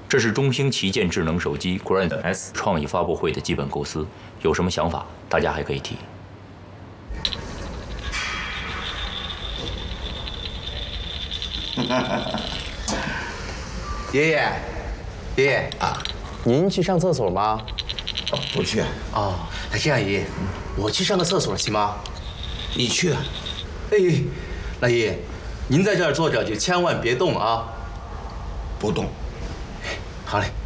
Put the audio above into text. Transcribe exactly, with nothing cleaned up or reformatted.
这是中兴旗舰智能手机 Grand S 创意发布会的基本构思，有什么想法，大家还可以提。 爷爷，爷爷啊，您去上厕所吗？ 不去。 哦，那这样爷爷，我去上个厕所行吗？ 你去。 哎，那爷爷，您在这儿坐着就千万别动啊。 不动。 好嘞。